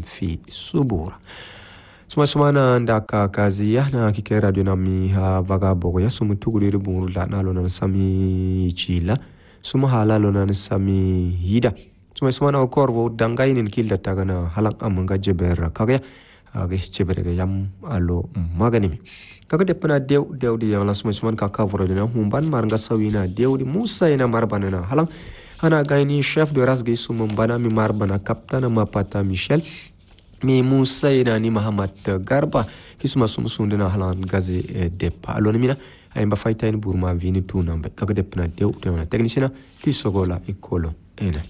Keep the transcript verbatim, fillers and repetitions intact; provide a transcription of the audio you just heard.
fi subura suma suma na ndaka kazi ya na kike radio na mi ha vaga bogo ya sumu tuguri ruburu la na lona sami chila suma hala lona sami hida suma suma na korvo dangai nin kilda tagana halang amanga jeber kagya age jeber ga yam alo magani mi kaga depana dew dew di yang la suma suma ka kavro na humban maranga sawina dew di musa ina marbana na halang ana gaini chef de race gaisu mbana mi marbana kaptana mapata Michel mi Musa ina ni Muhammad Garba kisuma sumsundina halan gaze depa alona mina ayamba faita in burma vini tunambe kaga depna dew tena technicien kisogola ikolo enal